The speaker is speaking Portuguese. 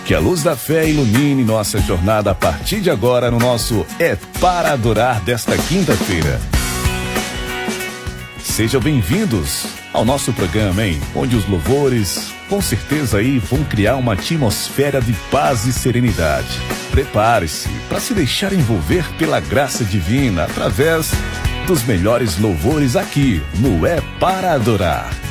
Que a luz da fé ilumine nossa jornada a partir de agora no nosso É Para Adorar desta quinta-feira. Sejam bem-vindos ao nosso programa, hein? Onde os louvores, com certeza aí, vão criar uma atmosfera de paz e serenidade. Prepare-se para se deixar envolver pela graça divina através dos melhores louvores aqui no É Para Adorar.